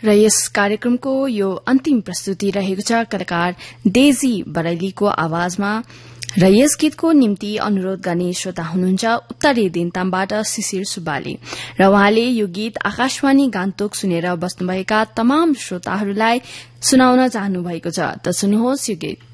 र यस कार्यक्रमको यो अन्तिम प्रस्तुति रहेको छ कलाकार डेजी बराइलीको आवाजमा र यस गीतको निम्ति अनुरोध गर्ने श्रोता हुनुहुन्छ उत्तरी दिनतामबाट शिशिर सुब्बाले र उहाँले यो गीत आकाशवाणी गान्तोक सुनेर बस्नुभएका तमाम श्रोताहरूलाई सुनाउन चाहनु भएको छ। त सुन्नुहोस् यो गीत।